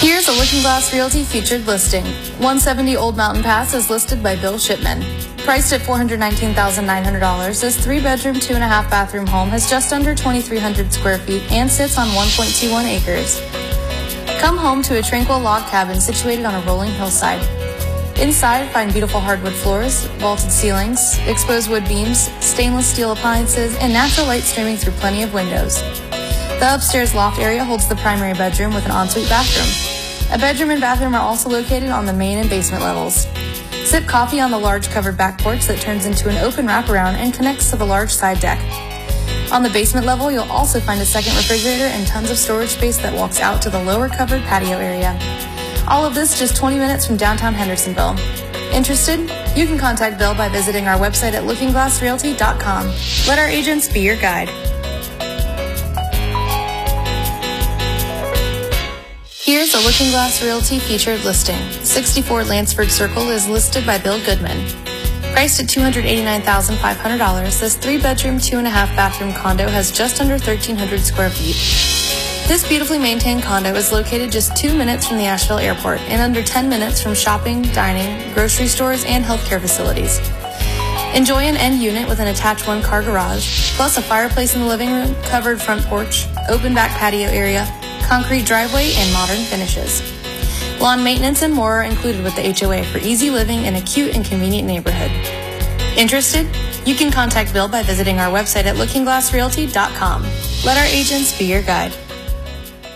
Here's a Looking Glass Realty featured listing. 170 Old Mountain Pass is listed by Bill Shipman. Priced at $419,900, this 3-bedroom, 2.5-bathroom home has just under 2,300 square feet and sits on 1.21 acres. Come home to a tranquil log cabin situated on a rolling hillside. Inside, find beautiful hardwood floors, vaulted ceilings, exposed wood beams, stainless steel appliances, and natural light streaming through plenty of windows. The upstairs loft area holds the primary bedroom with an ensuite bathroom. A bedroom and bathroom are also located on the main and basement levels. Sip coffee on the large covered back porch that turns into an open wraparound and connects to the large side deck. On the basement level, you'll also find a second refrigerator and tons of storage space that walks out to the lower covered patio area. All of this just 20 minutes from downtown Hendersonville. Interested? You can contact Bill by visiting our website at lookingglassrealty.com. Let our agents be your guide. Here's a Looking Glass Realty featured listing. 64 Lansford Circle is listed by Bill Goodman. Priced at $289,500, this 3-bedroom, 2.5-bathroom condo has just under 1,300 square feet. This beautifully maintained condo is located just 2 minutes from the Asheville Airport and under 10 minutes from shopping, dining, grocery stores, and healthcare facilities. Enjoy an end unit with an attached 1-car garage, plus a fireplace in the living room, covered front porch, open back patio area, concrete driveway, and modern finishes. Lawn maintenance and more are included with the HOA for easy living in a cute and convenient neighborhood. Interested? You can contact Bill by visiting our website at lookingglassrealty.com. Let our agents be your guide.